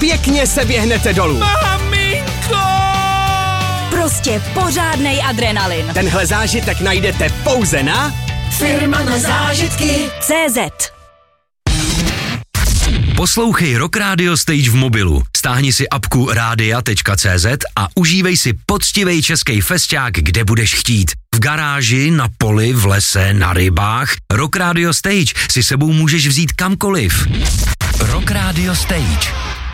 pěkně se běhnete dolů. Maminko! Prostě pořádnej adrenalin. Tenhle zážitek najdete pouze na Firma na zážitky.cz. Poslouchej Rock Radio Stage v mobilu. Stáhni si apku radia.cz a užívej si poctivej český festiák, kde budeš chtít. V garáži, na poli, v lese, na rybách. Rock Radio Stage si sebou můžeš vzít kamkoliv. Rock Radio Stage.